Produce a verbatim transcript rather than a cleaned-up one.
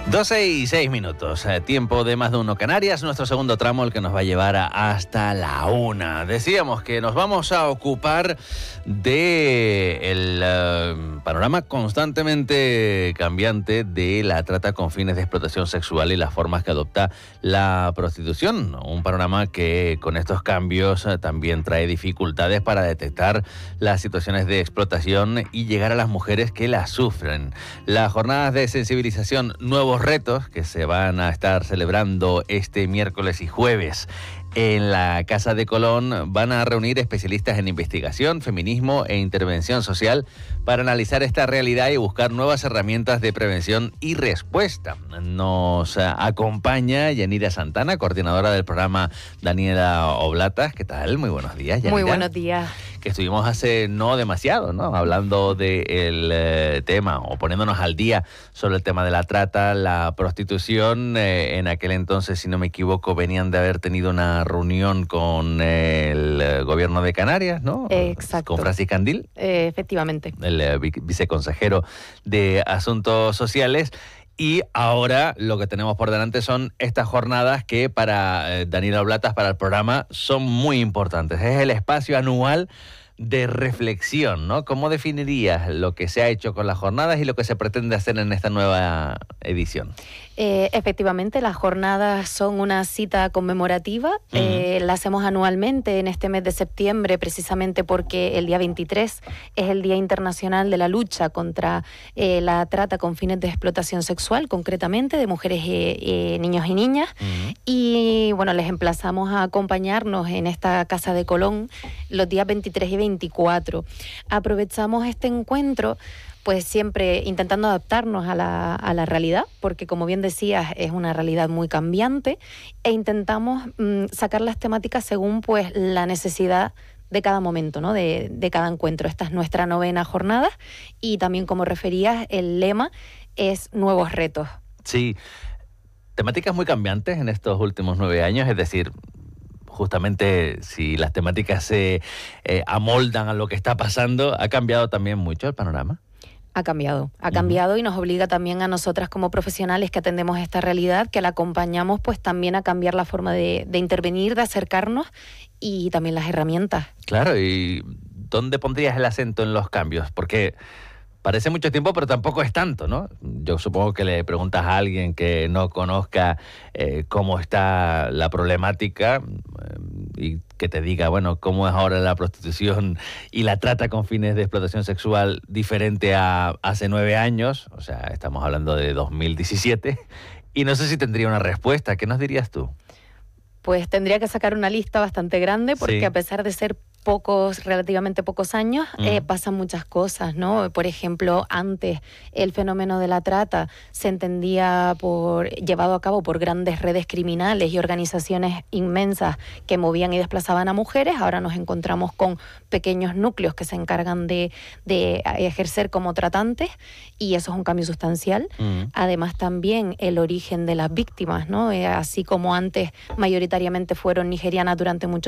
doce y seis minutos, eh, tiempo de Más de Uno Canarias, nuestro segundo tramo, el que nos va a llevar a, hasta la una. Decíamos que nos vamos a ocupar de el uh, panorama constantemente cambiante de la trata con fines de explotación sexual y las formas que adopta la prostitución. Un panorama que con estos cambios uh, también trae dificultades para detectar las situaciones de explotación y llegar a las mujeres que las sufren. Las jornadas de sensibilización Nuevos Retos, que se van a estar celebrando este miércoles y jueves en la Casa de Colón, van a reunir especialistas en investigación, feminismo e intervención social para analizar esta realidad y buscar nuevas herramientas de prevención y respuesta. Nos acompaña Yanira Santana, coordinadora del programa Daniela Oblatas. ¿Qué tal? Muy buenos días, Yanira. Muy buenos días. Que estuvimos hace no demasiado, ¿no? Hablando del eh, tema o poniéndonos al día sobre el tema de la trata, la prostitución. Eh, en aquel entonces, si no me equivoco, venían de haber tenido una reunión con el eh, gobierno de Canarias, ¿no? Exacto. Con Francis Candil. Eh, efectivamente. El eh, viceconsejero de Asuntos Sociales. Y ahora lo que tenemos por delante son estas jornadas que para eh, Daniela Oblatas, para el programa, son muy importantes. Es el espacio anual de reflexión, ¿no? ¿Cómo definirías lo que se ha hecho con las jornadas y lo que se pretende hacer en esta nueva edición? Eh, efectivamente, las jornadas son una cita conmemorativa. Uh-huh. Eh, la hacemos anualmente en este mes de septiembre, precisamente porque el día veintitrés es el Día Internacional de la Lucha contra eh, la trata con fines de explotación sexual, concretamente de mujeres, eh, eh, niños y niñas. Uh-huh. Y bueno, les emplazamos a acompañarnos en esta Casa de Colón los días veintitrés y veinticuatro. Aprovechamos este encuentro pues siempre intentando adaptarnos a la, a la realidad, porque como bien decías, es una realidad muy cambiante, e intentamos mmm, sacar las temáticas según pues la necesidad de cada momento, ¿no? de, de cada encuentro. Esta es nuestra novena jornada y también, como referías, el lema es Nuevos Retos. Sí, temáticas muy cambiantes en estos últimos nueve años, es decir, justamente si las temáticas se eh, amoldan a lo que está pasando, ¿ha cambiado también mucho el panorama? Ha cambiado, ha cambiado uh-huh. y nos obliga también a nosotras como profesionales que atendemos esta realidad, que la acompañamos, pues también a cambiar la forma de, de intervenir, de acercarnos y también las herramientas. Claro, ¿y dónde pondrías el acento en los cambios? Porque parece mucho tiempo, pero tampoco es tanto, ¿no? Yo supongo que le preguntas a alguien que no conozca eh, cómo está la problemática eh, y que te diga, bueno, cómo es ahora la prostitución y la trata con fines de explotación sexual diferente a hace nueve años, o sea, estamos hablando de dos mil diecisiete, y no sé si tendría una respuesta. ¿Qué nos dirías tú? Pues tendría que sacar una lista bastante grande porque sí. A pesar de ser pocos, relativamente pocos años, uh-huh. eh, pasan muchas cosas, ¿no? Por ejemplo, antes el fenómeno de la trata se entendía por llevado a cabo por grandes redes criminales y organizaciones inmensas que movían y desplazaban a mujeres. Ahora nos encontramos con pequeños núcleos que se encargan de, de ejercer como tratantes y eso es un cambio sustancial. Uh-huh. Además, también el origen de las víctimas, ¿no? Eh, así como antes mayoritariamente fueron nigerianas durante mucho